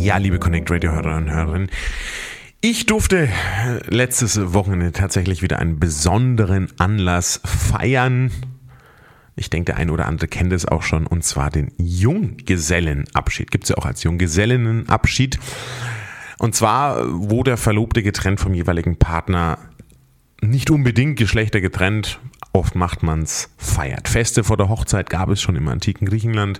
Ja, liebe Connect Radio Hörer und Hörerinnen, ich durfte letztes Wochenende tatsächlich wieder einen besonderen Anlass feiern. Ich denke, der ein oder andere kennt es auch schon, und zwar den Junggesellenabschied. Gibt es ja auch als Junggesellinnenabschied. Und zwar, wo der Verlobte getrennt vom jeweiligen Partner, nicht unbedingt geschlechtergetrennt, oft macht man es, feiert. Feste vor der Hochzeit gab es schon im antiken Griechenland,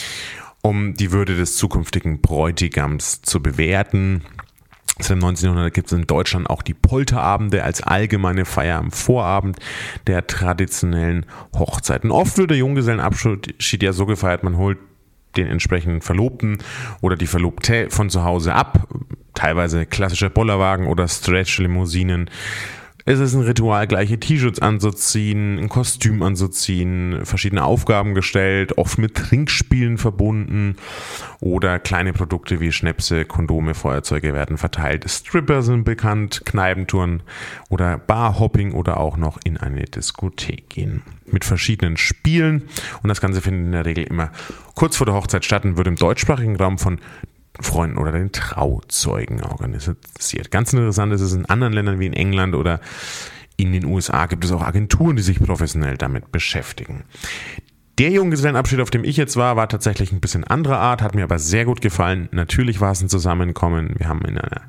um die Würde des zukünftigen Bräutigams zu bewerten. Seit dem 19. Jahrhundert gibt es in Deutschland auch die Polterabende als allgemeine Feier am Vorabend der traditionellen Hochzeiten. Oft wird der Junggesellenabschied ja so gefeiert, man holt den entsprechenden Verlobten oder die Verlobte von zu Hause ab. Teilweise klassische Bollerwagen oder Stretch-Limousinen. Es ist ein Ritual, gleiche T-Shirts anzuziehen, ein Kostüm anzuziehen, verschiedene Aufgaben gestellt, oft mit Trinkspielen verbunden oder kleine Produkte wie Schnäpse, Kondome, Feuerzeuge werden verteilt. Stripper sind bekannt, Kneipentouren oder Barhopping oder auch noch in eine Diskothek gehen. Mit verschiedenen Spielen, und das Ganze findet in der Regel immer kurz vor der Hochzeit statt und wird im deutschsprachigen Raum von Freunden oder den Trauzeugen organisiert. Ganz interessant ist es in anderen Ländern wie in England oder in den USA gibt es auch Agenturen, die sich professionell damit beschäftigen. Der Junggesellenabschied, auf dem ich jetzt war tatsächlich ein bisschen anderer Art, hat mir aber sehr gut gefallen. Natürlich war es ein Zusammenkommen. Wir haben in einer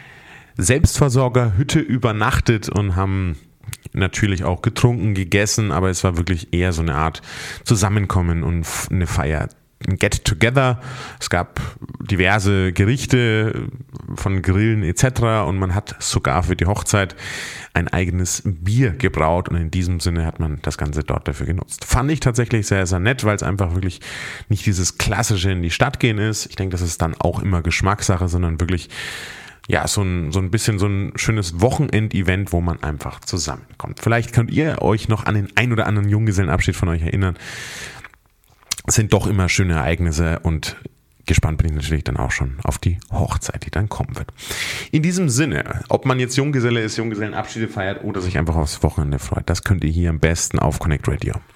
Selbstversorgerhütte übernachtet und haben natürlich auch getrunken, gegessen, aber es war wirklich eher so eine Art Zusammenkommen und eine Feier. Ein Get-Together. Es gab diverse Gerichte von Grillen etc. und man hat sogar für die Hochzeit ein eigenes Bier gebraut, und in diesem Sinne hat man das Ganze dort dafür genutzt. Fand ich tatsächlich sehr, sehr nett, weil es einfach wirklich nicht dieses klassische in die Stadt gehen ist. Ich denke, das ist dann auch immer Geschmackssache, sondern wirklich ja, so ein bisschen so ein schönes Wochenend-Event, wo man einfach zusammenkommt. Vielleicht könnt ihr euch noch an den ein oder anderen Junggesellenabschied von euch erinnern. Es sind doch immer schöne Ereignisse, und gespannt bin ich natürlich dann auch schon auf die Hochzeit, die dann kommen wird. In diesem Sinne, ob man jetzt Junggeselle ist, Junggesellenabschiede feiert oder sich einfach aufs Wochenende freut, das könnt ihr hier am besten auf Connect Radio.